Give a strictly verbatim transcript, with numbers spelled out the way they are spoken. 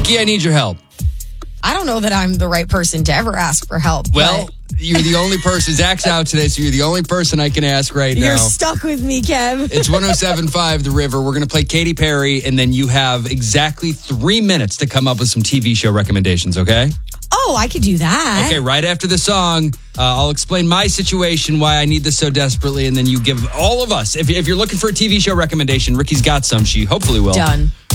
Ricky, I need your help. I don't know that I'm the right person to ever ask for help. Well, you're the only person. Zach's out today, so you're the only person I can ask right now. You're stuck with me, Kev. It's one oh seven point five The River. We're going to play Katy Perry, and then you have exactly three minutes to come up with some T V show recommendations, okay? Oh, I could do that. Okay, right after the song, uh, I'll explain my situation, why I need this so desperately, and then you give all of us, if, if you're looking for a T V show recommendation, Ricky's got some. She hopefully will. Done.